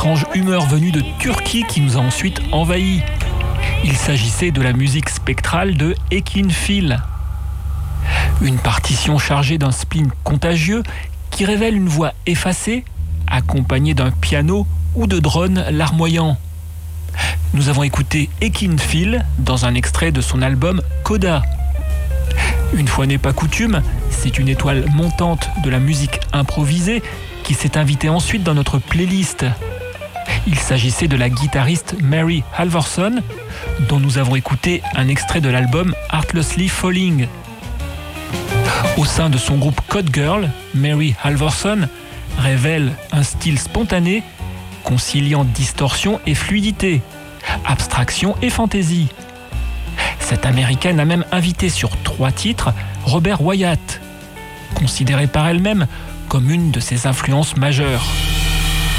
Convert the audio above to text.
étrange humeur venue de Turquie qui nous a ensuite envahis. Il s'agissait de la musique spectrale de Ekin Phil. Une partition chargée d'un spleen contagieux qui révèle une voix effacée, accompagnée d'un piano ou de drones larmoyants. Nous avons écouté Ekin Phil dans un extrait de son album Coda. Une fois n'est pas coutume, c'est une étoile montante de la musique improvisée qui s'est invitée ensuite dans notre playlist. Il s'agissait de la guitariste Mary Halvorson, dont nous avons écouté un extrait de l'album Heartlessly Falling. Au sein de son groupe Code Girl, Mary Halvorson révèle un style spontané, conciliant distorsion et fluidité, abstraction et fantaisie. Cette américaine a même invité sur 3 titres Robert Wyatt, considéré par elle-même comme une de ses influences majeures.